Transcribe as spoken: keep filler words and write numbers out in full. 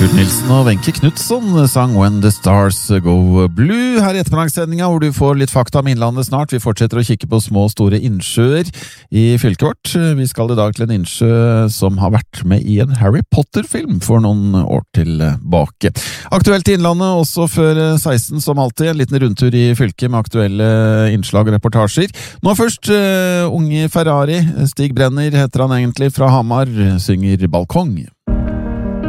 Kurt Nilsen og Wenche Knudsen sang When the Stars Go Blue her i ettermiddagssendinga, hvor du får litt fakta om Innlandet snart. Vi fortsetter å kikke på små og store innsjøer i fylket vårt. Vi skal i dag til en innsjø som har vært med i en Harry Potter-film for noen år tilbake. Aktuelt i Innlandet også før seksten som alltid, en liten rundtur i fylket med aktuelle innslag og reportasjer. Nå først uh, unge Ferrari, Stig Brenner heter han egentlig, fra Hamar, synger Balkong.